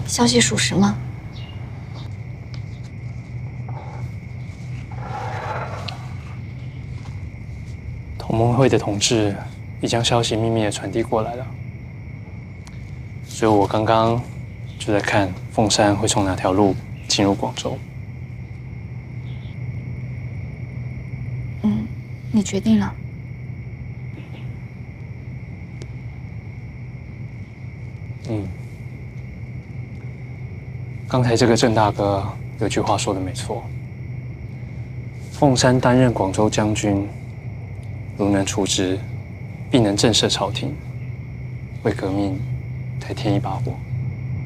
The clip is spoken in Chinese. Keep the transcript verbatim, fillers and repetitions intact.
消息属实吗？ 同盟会的同志已将消息秘密的传递过来了，所以我刚刚就在看凤山会从哪条路进入广州。 嗯，你决定了？ 嗯。刚才这个郑大哥有句话说的没错，凤山担任广州将军，如能除之，必能震慑朝廷，为革命再添一把火。